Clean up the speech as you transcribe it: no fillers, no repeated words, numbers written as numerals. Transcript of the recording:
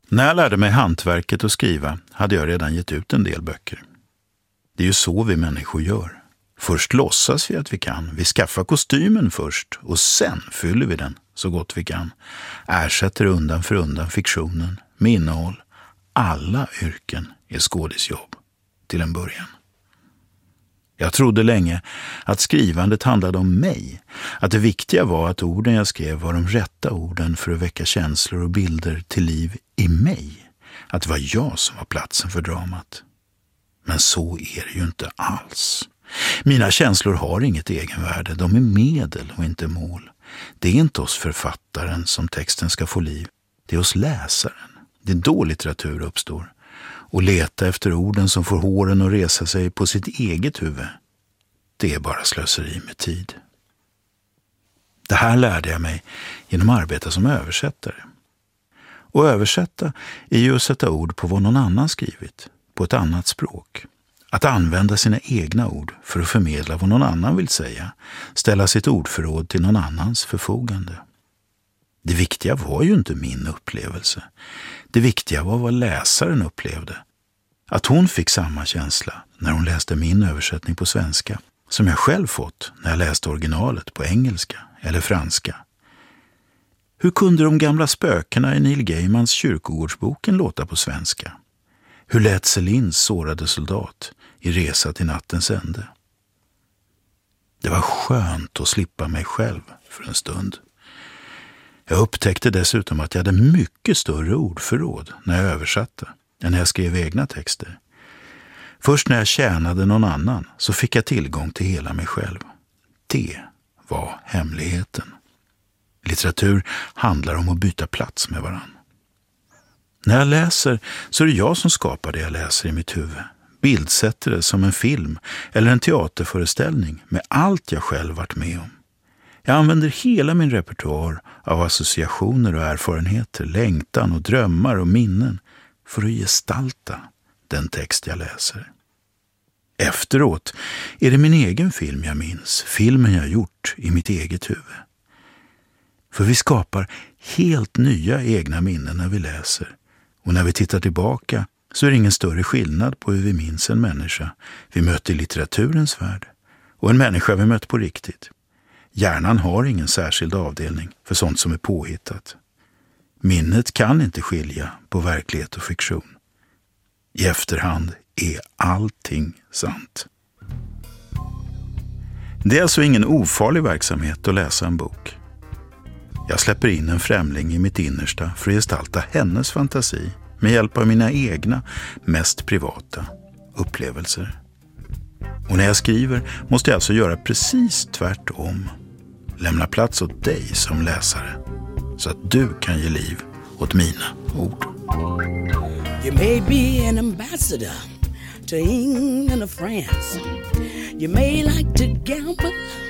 När jag lärde mig hantverket att skriva hade jag redan gett ut en del böcker. Det är ju så vi människor gör. Först låtsas vi att vi kan. Vi skaffar kostymen först och sen fyller vi den så gott vi kan. Ersätter undan för undan fiktionen med innehåll. Alla yrken är skådisjobb till en början. Jag trodde länge att skrivandet handlade om mig. Att det viktiga var att orden jag skrev var de rätta orden för att väcka känslor och bilder till liv i mig. Att det var jag som var platsen för dramat. Men så är det ju inte alls. Mina känslor har inget egenvärde. De är medel och inte mål. Det är inte hos författaren som texten ska få liv. Det är hos läsaren. Det är då litteratur uppstår. Och leta efter orden som får håren att resa sig på sitt eget huvud. Det är bara slöseri med tid. Det här lärde jag mig genom att arbeta som översättare. Och översätta är ju att sätta ord på vad någon annan skrivit, på ett annat språk. Att använda sina egna ord för att förmedla vad någon annan vill säga. Ställa sitt ordförråd till någon annans förfogande. Det viktiga var ju inte min upplevelse. Det viktiga var vad läsaren upplevde. Att hon fick samma känsla när hon läste min översättning på svenska som jag själv fått när jag läste originalet på engelska eller franska. Hur kunde de gamla spökena i Neil Gaimans kyrkogårdsboken låta på svenska? Hur lät Céline sårade soldat i Resa till nattens ände? Det var skönt att slippa mig själv för en stund. Jag upptäckte dessutom att jag hade mycket större ordförråd när jag översatte än när jag skrev egna texter. Först när jag tjänade någon annan så fick jag tillgång till hela mig själv. Det var hemligheten. Litteratur handlar om att byta plats med varann. När jag läser så är det jag som skapar det jag läser i mitt huvud. Bildsätter det som en film eller en teaterföreställning med allt jag själv varit med om. Jag använder hela min repertoar av associationer och erfarenheter, längtan och drömmar och minnen för att gestalta den text jag läser. Efteråt är det min egen film jag minns, filmen jag gjort i mitt eget huvud. För vi skapar helt nya egna minnen när vi läser. Och när vi tittar tillbaka så är det ingen större skillnad på hur vi minns en människa vi mötte i litteraturens värld och en människa vi mött på riktigt. Hjärnan har ingen särskild avdelning för sånt som är påhittat. Minnet kan inte skilja på verklighet och fiktion. I efterhand är allting sant. Det är alltså ingen ofarlig verksamhet att läsa en bok. Jag släpper in en främling i mitt innersta för att gestalta hennes fantasi med hjälp av mina egna, mest privata upplevelser. Och när jag skriver måste jag alltså göra precis tvärtom. Lämna plats åt dig som läsare så att du kan ge liv åt mina ord. You may be an ambassador to England or France. You may like to gamble